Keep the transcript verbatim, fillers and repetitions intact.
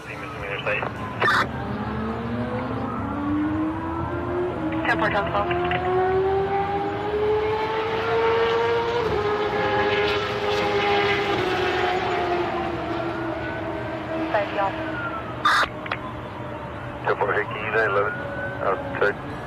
ten four telephone. Side y'all. ten four, hey, can you use nine eleven? I'll check.